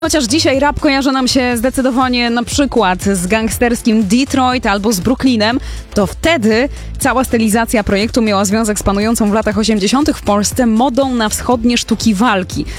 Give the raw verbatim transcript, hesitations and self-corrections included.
Chociaż dzisiaj rap kojarzy nam się zdecydowanie na przykład z gangsterskim Detroit albo z Brooklynem, to wtedy cała stylizacja projektu miała związek z panującą w latach osiemdziesiątych w Polsce modą na wschodnie sztuki walki.